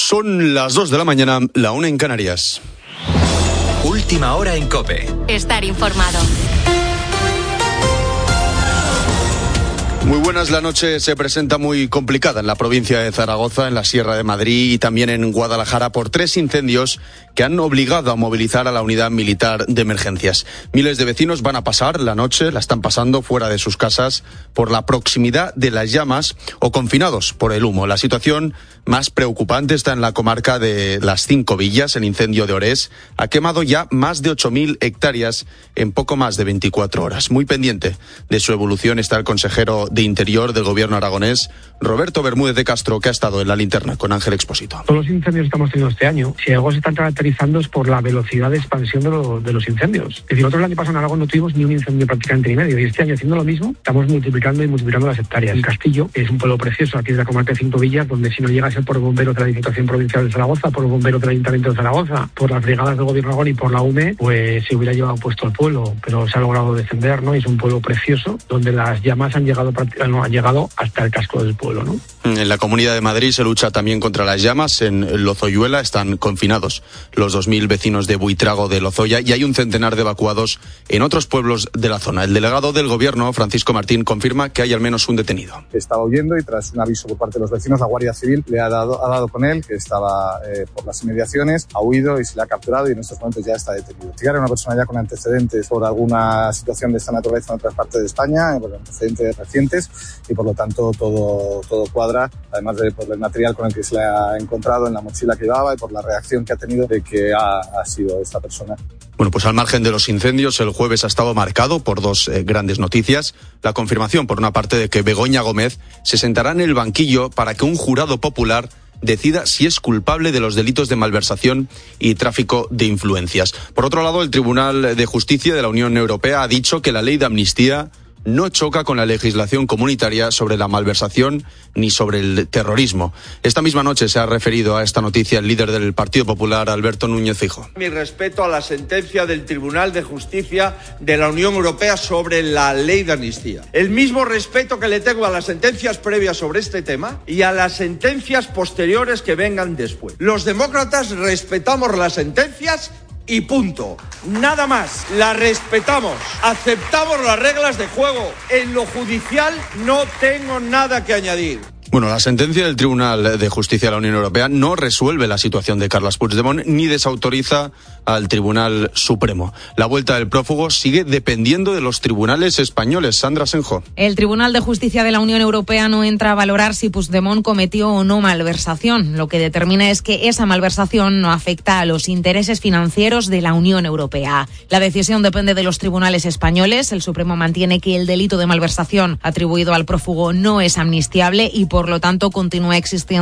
Son las 2 de la mañana, la 1 en Canarias. Última hora en COPE. Estar informado. Muy buenas, la noche se presenta muy complicada en la provincia de Zaragoza, en la Sierra de Madrid y también en Guadalajara por 3 incendios que han obligado a movilizar a la unidad militar de emergencias. Miles de vecinos van a pasar la noche, la están pasando fuera de sus casas por la proximidad de las llamas o confinados por el humo. La situación más preocupante está en la comarca de Las Cinco Villas. El incendio de Orés ha quemado ya más de 8.000 hectáreas en poco más de 24 horas. Muy pendiente de su evolución está el consejero de Interior del Gobierno aragonés, Roberto Bermúdez de Castro, que ha estado en la linterna con Ángel Expósito. Todos los incendios que estamos teniendo este año, si algo se están caracterizando es por la velocidad de expansión de los incendios. Es decir, nosotros el año pasado en Aragón no tuvimos ni un incendio prácticamente ni medio, y este año haciendo lo mismo, estamos multiplicando las hectáreas. El Castillo es un pueblo precioso aquí de la comarca de Cinco Villas, donde si no llega a ser por bomberos de la Diputación Provincial de Zaragoza, por bomberos del Ayuntamiento de Zaragoza, por las brigadas del Gobierno de Aragón y por la UME, pues se hubiera llevado puesto al pueblo, pero se ha logrado defender, ¿no? Y es un pueblo precioso, donde las llamas han llegado hasta el casco del pueblo, ¿no? En la Comunidad de Madrid se lucha también contra las llamas. En Lozoyuela están confinados los 2.000 vecinos de Buitrago de Lozoya y hay un centenar de evacuados en otros pueblos de la zona. El delegado del Gobierno, Francisco Martín, confirma que hay al menos un detenido. Estaba huyendo y tras un aviso por parte de los vecinos, la Guardia Civil le ha dado con él, que estaba por las inmediaciones, ha huido y se le ha capturado y en estos momentos ya está detenido. Si era una persona ya con antecedentes por alguna situación de esta naturaleza en otras partes de España, por antecedentes recientes, y por lo tanto todo cuadra, además por el material con el que se le ha encontrado en la mochila que llevaba y por la reacción que ha tenido de que ha sido esta persona. Bueno, pues al margen de los incendios, el jueves ha estado marcado por 2 grandes noticias. La confirmación, por una parte, de que Begoña Gómez se sentará en el banquillo para que un jurado popular decida si es culpable de los delitos de malversación y tráfico de influencias. Por otro lado, el Tribunal de Justicia de la Unión Europea ha dicho que la ley de amnistía no choca con la legislación comunitaria sobre la malversación ni sobre el terrorismo. Esta misma noche se ha referido a esta noticia el líder del Partido Popular, Alberto Núñez Feijóo. Mi respeto a la sentencia del Tribunal de Justicia de la Unión Europea sobre la ley de amnistía. El mismo respeto que le tengo a las sentencias previas sobre este tema y a las sentencias posteriores que vengan después. Los demócratas respetamos las sentencias y punto. Nada más. La respetamos. Aceptamos las reglas de juego. En lo judicial no tengo nada que añadir. Bueno, la sentencia del Tribunal de Justicia de la Unión Europea no resuelve la situación de Carles Puigdemont ni desautoriza al Tribunal Supremo. La vuelta del prófugo sigue dependiendo de los tribunales españoles. Sandra Senjo. El Tribunal de Justicia de la Unión Europea no entra a valorar si Puigdemont cometió o no malversación. Lo que determina es que esa malversación no afecta a los intereses financieros de la Unión Europea. La decisión depende de los tribunales españoles. El Supremo mantiene que el delito de malversación atribuido al prófugo no es amnistiable y por lo tanto continúa existiendo